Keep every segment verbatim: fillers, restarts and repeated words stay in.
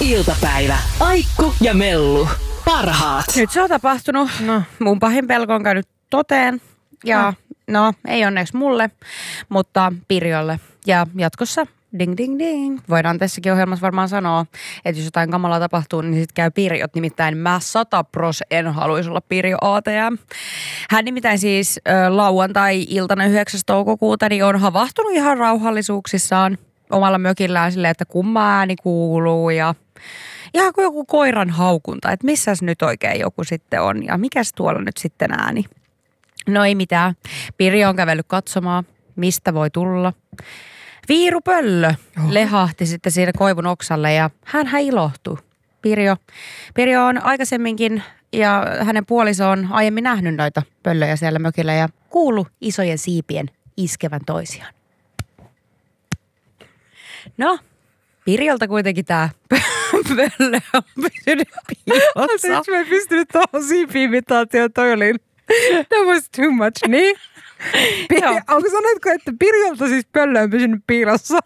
iltapäivä. Aikku ja Mellu. Parhaat. Nyt se on tapahtunut. No, mun pahin pelko on käynyt toteen. Ja no, no ei onneksi mulle, mutta Pirjolle. Ja jatkossa ding ding ding. Voidaan tässäkin ohjelmassa varmaan sanoa, että jos jotain kamalaa tapahtuu, niin sit käy Pirjot. Nimittäin mä sata pros en haluaisi olla Pirjo A T M. Hän nimittäin siis ö, lauantai-iltana yhdeksäs toukokuuta niin on havahtunut ihan rauhallisuuksissaan omalla mökillään silleen, että kumma ääni kuuluu ja ihan kuin joku koiran haukunta, että missäs nyt oikein joku sitten on ja mikäs tuolla nyt sitten ääni. No ei mitään. Pirjo on kävellyt katsomaan, mistä voi tulla. Viirupöllö Oho. lehahti sitten siinä koivun oksalle ja hänhän ilohtui. Pirjo, Pirjo on aikaisemminkin ja hänen puoliso on aiemmin nähnyt noita pöllöjä siellä mökillä ja kuullut isojen siipien iskevän toisiaan. No, Pirjolta kuitenkin tää pöllö on pysynyt piilossa. Siksi mä en pystynyt tuohon siipi-imitaatioon, toi oli that was too much, niin? Pir- Onko sanotko, että Pirjolta siis pöllö on pysynyt piilossa?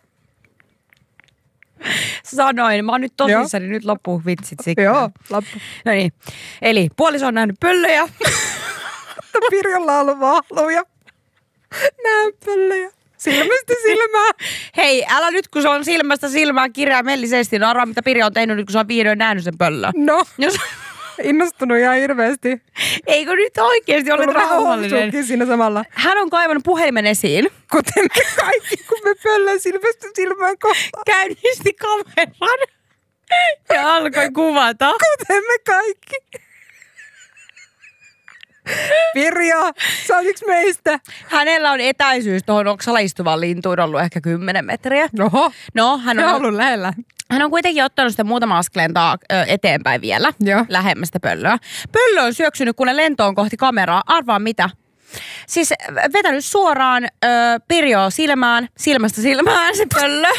Sanoin, mä oon nyt tosissani, nyt loppuu vitsit siksi. Joo, loppu. No niin, eli puoliso on nähnyt pöllöjä. Mutta Pirjolla on ollut vahluja. Näen pöllöjä. Silmästä silmää. Hei, älä nyt kun se on silmästä silmään kirjaimellisesti, no arvaa mitä Pirjo on tehnyt nyt kun se on vihdoin nähnyt sen pöllön. No, Jos... innostunut ihan hirveästi. Eikö nyt oikeasti olet rauhallinen? Siinä samalla. Hän on kaivannut puhelimen esiin. Kuten me kaikki, kun me pöllön silmästä silmään kohtaan. Käynnisti kameran ja alkoi kuvata. Kuten me kaikki. Pirjo, sä oot yksi meistä. Hänellä on etäisyys tuohon oksalla istuvaan lintuun ollut ehkä kymmenen metriä. Oho, No, hän on ollut lähellä. Hän on kuitenkin ottanut sitä muutama askeleen taa, ö, eteenpäin vielä, Joo. lähemmästä pöllöä. Pöllö on syöksynyt kuule lentoon kohti kameraa. Arvaa mitä? Siis vetänyt suoraan ö, Pirjoa silmään, silmästä silmään se pöllö.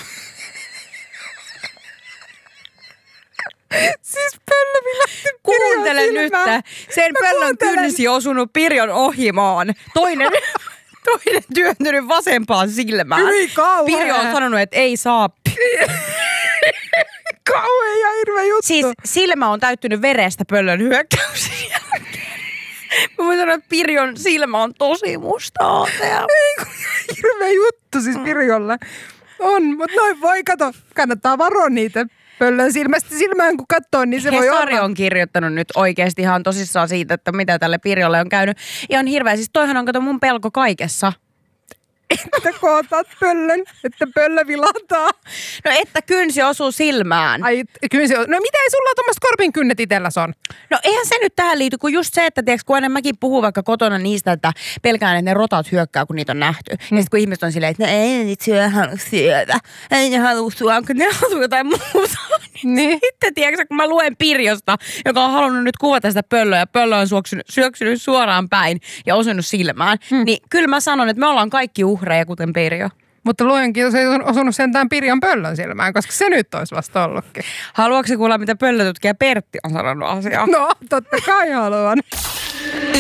Siis pöllö vilahti Kuuntele nyt. silmään. Sen Mä pöllön kuuntelen. kynsi osunut Pirjon ohimoon. Toinen, toinen työntynyt vasempaan silmään. Hyi kauhea. Pirjo on sanonut, että ei saa. Kauhea ja hirveä juttu. Siis silmä on täyttynyt verestä pöllön hyökkäyksen jälkeen. Mä voin sanoa, että Pirjon silmä on tosi mustaa. Ei kun hirveä juttu siis Pirjolle. On, mutta noin voi, kato, kannattaa varoa niitä pöllön silmästä silmään, kun katsoo, niin se voi Hesari olla. on kirjoittanut nyt oikeasti ihan tosissaan siitä, että mitä tälle Pirjolle on käynyt. Ihan hirveä. Siis toihan on kato mun pelko kaikessa. Että kootat pöllön, että pöllö vilahtaa. No että kynsi osuu silmään. Ai, kyllä se on. No mitä ei sulla tuommoista korpinkynnet itselläs on? No eihän se nyt tähän liity, kun just se, että tiiäks, kun aina mäkin puhun vaikka kotona niistä, että pelkään, että ne rotat hyökkää, kun niitä on nähty. Mm. Ja sitten kun ihmiset on silleen, että no ei niitä syö halua syödä. Ei ne halua sua, kun ne haluaa jotain muuta. Niin. Sitten tiedätkö, kun mä luen Pirjosta, joka on halunnut nyt kuvata sitä pöllöä ja pöllö on syöksynyt, syöksynyt suoraan päin ja osunut silmään, hmm. niin kyllä mä sanon, että me ollaan kaikki uhreja, kuten Pirjo. Mutta luenkin, se ei osunut sentään Pirjon pöllön silmään, koska se nyt olisi vasta ollutkin. Haluatko kuulla, mitä pöllötutkija Pertti on sanonut asiaa? No, totta kai haluan.